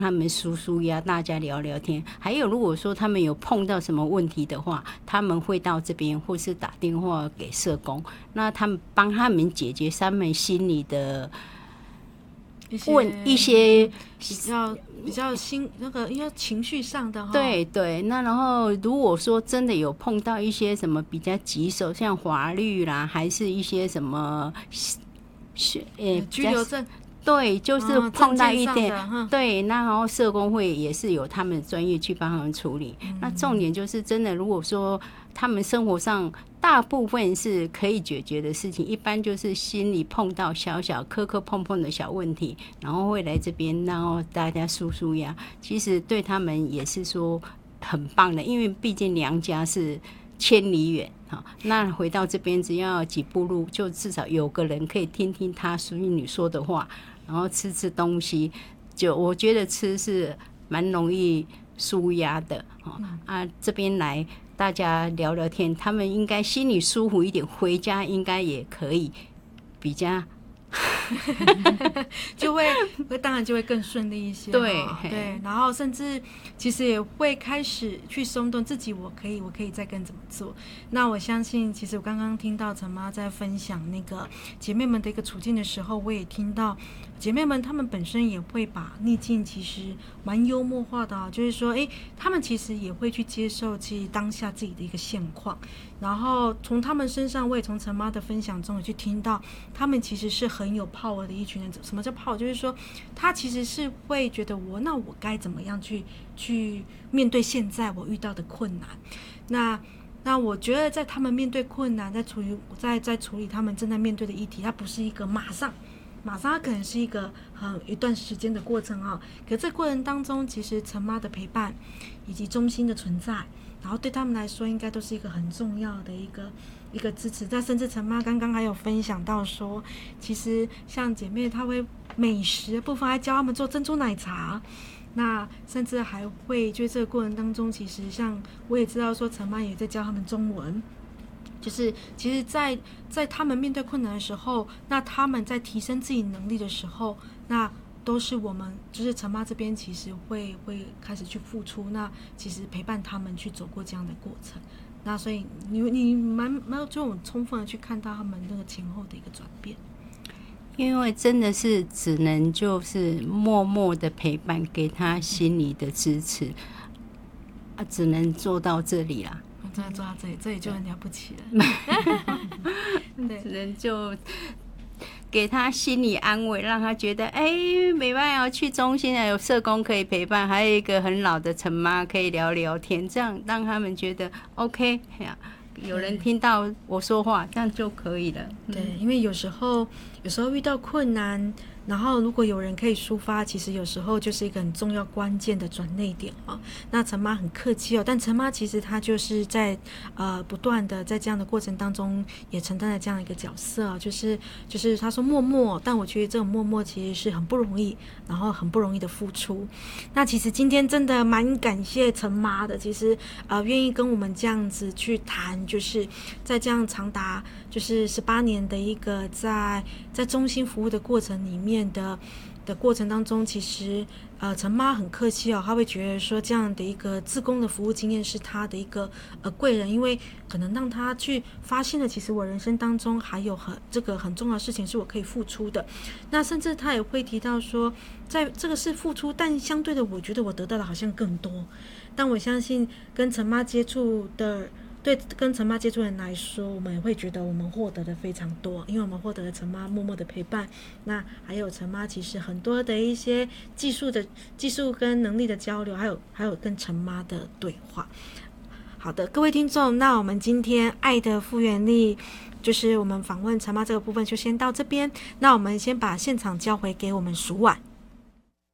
他们舒舒压，大家聊聊天。还有如果说他们有碰到什么问题的话，他们会到这边或是打电话给社工，那他们帮他们解决他们心里的一些比较那个应该情绪上的对对。那然后如果说真的有碰到一些什么比较棘手，像法律啦，还是一些什么居留证。 对，就是碰到一点，对，那然后社工会也是有他们的专业去帮他们处理。那重点就是真的，如果说他们生活上大部分是可以解决的事情，一般就是心里碰到小小磕磕碰碰的小问题，然后会来这边，然后大家舒舒压。其实对他们也是说很棒的，因为毕竟娘家是千里远。那回到这边只要几步路，就至少有个人可以听听他属于你说的话，然后吃东西，就我觉得吃是蛮容易舒压的。这边来大家聊聊天，他们应该心里舒服一点，回家应该也可以比较当然就会更顺利一些。 对， 然后甚至其实也会开始去松动自己，我可以再跟怎么做。那我相信其实我刚刚听到陈妈在分享那个姐妹们的一个处境的时候，我也听到姐妹们她们本身也会把逆境其实蛮幽默化的就是说她们其实也会去接受其实当下自己的一个现况，然后从她们身上我也从陈妈的分享中也去听到她们其实是很有 power 的一群人。什么叫 power？ 就是说她其实是会觉得我该怎么样去面对现在我遇到的困难。那我觉得在他们面对困难，在处理他们正在面对的议题，它不是一个马上它可能是一个一段时间的过程可这过程当中其实陈妈的陪伴以及中心的存在，然后对他们来说应该都是一个很重要的一个支持。但甚至陈妈刚刚还有分享到说，其实像姐妹她会美食的部分还教他们做珍珠奶茶，那甚至还会就这个过程当中，其实像我也知道说陈妈也在教他们中文，就是其实在他们面对困难的时候，那他们在提升自己能力的时候，那都是我们就是陈妈这边其实会开始去付出，那其实陪伴他们去走过这样的过程。那所以你蛮就很充分的去看到他们那个前后的一个转变。 因为真的是只能就是默默的陪伴，给他心理的支持只能做到这里啦。 真的做到这里就很了不起了。 只能就给他心理安慰，让他觉得没办法去中心有社工可以陪伴，还有一个很老的陈妈可以聊聊天，这样让他们觉得 OK 有人听到我说话，这样就可以了。 对，因为有时候遇到困难，然后如果有人可以抒发，其实有时候就是一个很重要关键的转捩点那陈妈很客气但陈妈其实她就是在不断的在这样的过程当中也承担了这样一个角色就是她说默默，但我觉得这种默默其实是很不容易，然后很不容易的付出。那其实今天真的蛮感谢陈妈的，其实愿意跟我们这样子去谈，就是在这样长达就是18年的一个在中心服务的过程里面的过程当中，其实陈妈很客气她会觉得说这样的一个志工的服务经验是她的一个贵人，因为可能让她去发现了其实我人生当中还有这个很重要的事情是我可以付出的。那甚至她也会提到说，在这个是付出，但相对的我觉得我得到的好像更多。但我相信跟陈妈接触的跟陈妈接触人来说，我们也会觉得我们获得的非常多，因为我们获得了陈妈默默的陪伴，那还有陈妈其实很多的一些技术跟能力的交流，还有跟陈妈的对话。好的，各位听众，那我们今天爱的复原力就是我们访问陈妈这个部分就先到这边，那我们先把现场交回给我们淑婉。